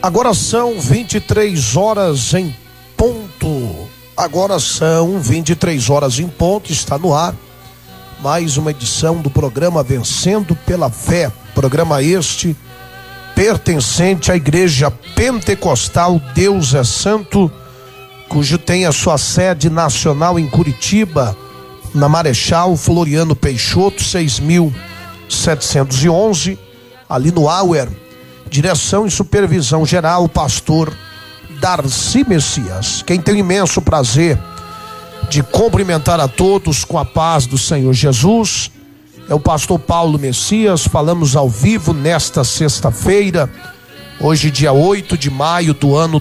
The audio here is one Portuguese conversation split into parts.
Agora são 23 horas em ponto. Agora são 23 horas em ponto. Está no ar mais uma edição do programa Vencendo pela Fé. Programa este pertencente à Igreja Pentecostal Deus é Santo, cujo tem a sua sede nacional em Curitiba, na Marechal Floriano Peixoto, 6.711, ali no Auer. Direção e supervisão geral, pastor Darcy Messias. Quem tem o imenso prazer de cumprimentar a todos com a paz do Senhor Jesus é o pastor Paulo Messias. Falamos ao vivo nesta sexta-feira, hoje dia 8 de maio do ano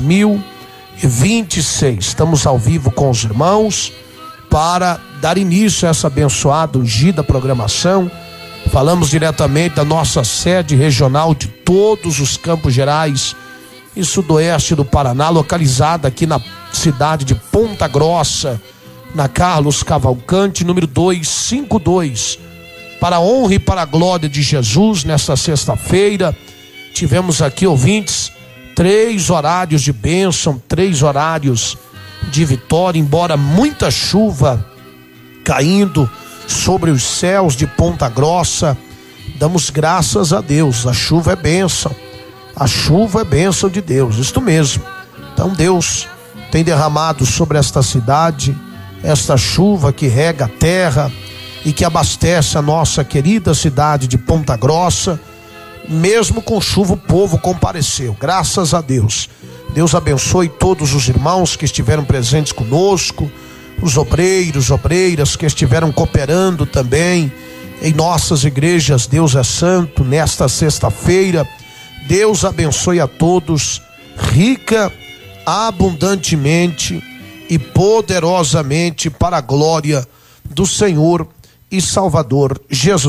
2026. Estamos ao vivo com os irmãos para dar início a essa abençoada, ungida programação. Falamos diretamente da nossa sede regional de todos os Campos Gerais e sudoeste do Paraná, localizada aqui na cidade de Ponta Grossa, na Carlos Cavalcante, número 252. Para a honra e para a glória de Jesus, nesta sexta-feira, tivemos aqui, ouvintes, 3 horários de bênção, 3 horários de vitória, embora muita chuva caindo sobre os céus de Ponta Grossa. Damos graças a Deus. A chuva é bênção, a chuva é bênção de Deus, isto mesmo. Então Deus tem derramado sobre esta cidade esta chuva que rega a terra e que abastece a nossa querida cidade de Ponta Grossa. Mesmo com chuva o povo compareceu, graças a Deus. Deus abençoe todos os irmãos que estiveram presentes conosco, os obreiros, obreiras que estiveram cooperando também em nossas igrejas Deus é Santo nesta sexta-feira. Deus abençoe a todos rica, abundantemente e poderosamente para a glória do Senhor e Salvador Jesus.